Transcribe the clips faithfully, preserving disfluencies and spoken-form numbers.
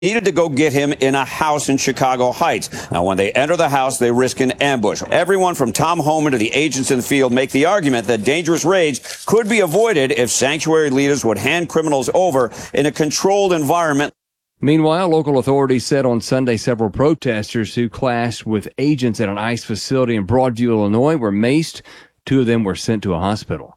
needed to go get him in a house in Chicago Heights. Now, when they enter the house, they risk an ambush. Everyone from Tom Homan to the agents in the field make the argument that dangerous raids could be avoided if sanctuary leaders would hand criminals over in a controlled environment. Meanwhile, local authorities said on Sunday several protesters who clashed with agents at an ICE facility in Broadview, Illinois, were maced. Two of them were sent to a hospital.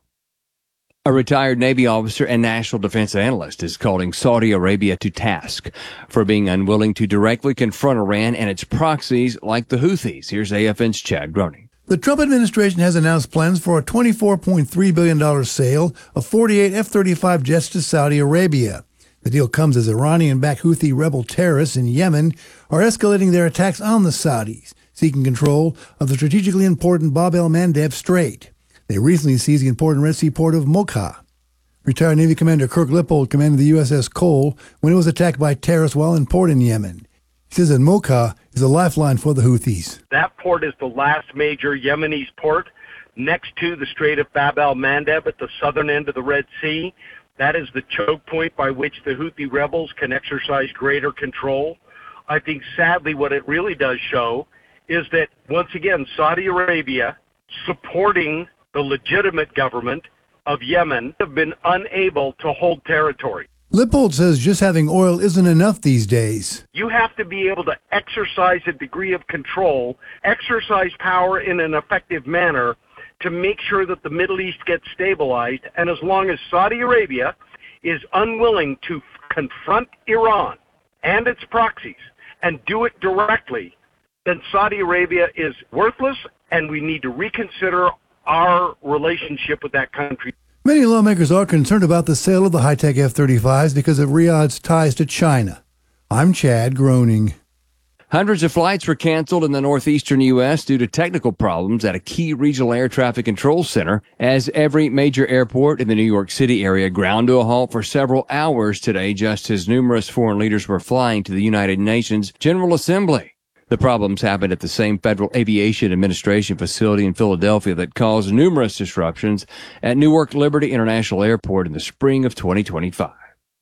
A retired Navy officer and national defense analyst is calling Saudi Arabia to task for being unwilling to directly confront Iran and its proxies like the Houthis. Here's A F N's Chad Groening. The Trump administration has announced plans for a twenty-four point three billion dollars sale of forty-eight F thirty-five jets to Saudi Arabia. The deal comes as Iranian-backed Houthi rebel terrorists in Yemen are escalating their attacks on the Saudis, seeking control of the strategically important Bab el-Mandeb Strait. They recently seized the important Red Sea port of Mocha. Retired Navy Commander Kirk Lippold commanded the U S S Cole when it was attacked by terrorists while in port in Yemen. He says that Mocha is a lifeline for the Houthis. That port is the last major Yemeni port next to the Strait of Bab el-Mandeb at the southern end of the Red Sea. That is the choke point by which the Houthi rebels can exercise greater control. I think sadly what it really does show is that, once again, Saudi Arabia, supporting the legitimate government of Yemen, have been unable to hold territory. Lippold says just having oil isn't enough these days. You have to be able to exercise a degree of control, exercise power in an effective manner to make sure that the Middle East gets stabilized. And as long as Saudi Arabia is unwilling to confront Iran and its proxies and do it directly, then Saudi Arabia is worthless, and we need to reconsider our relationship with that country. Many lawmakers are concerned about the sale of the high-tech F thirty-fives because of Riyadh's ties to China. I'm Chad Groening. Hundreds of flights were canceled in the northeastern U S due to technical problems at a key regional air traffic control center, as every major airport in the New York City area ground to a halt for several hours today, just as numerous foreign leaders were flying to the United Nations General Assembly. The problems happened at the same Federal Aviation Administration facility in Philadelphia that caused numerous disruptions at Newark Liberty International Airport in the spring of twenty twenty-five.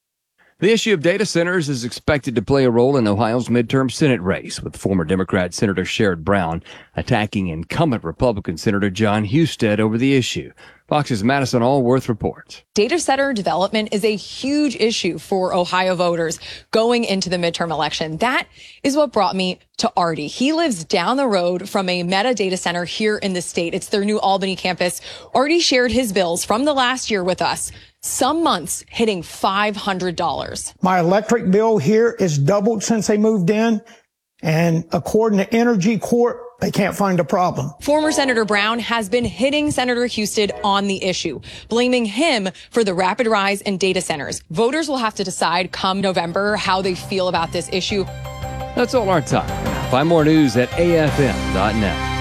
The issue of data centers is expected to play a role in Ohio's midterm Senate race, with former Democrat Senator Sherrod Brown attacking incumbent Republican Senator John Husted over the issue. Fox's Madison Allworth reports. Data center development is a huge issue for Ohio voters going into the midterm election. That is what brought me to Artie. He lives down the road from a Meta data center here in the state. It's their new Albany campus. Artie shared his bills from the last year with us, some months hitting five hundred dollars. My electric bill here is doubled since they moved in, and according to Energy Corp, they can't find a problem. Former Senator Brown has been hitting Senator Husted on the issue, blaming him for the rapid rise in data centers. Voters will have to decide come November how they feel about this issue. That's all our time. Find more news at A F M dot net.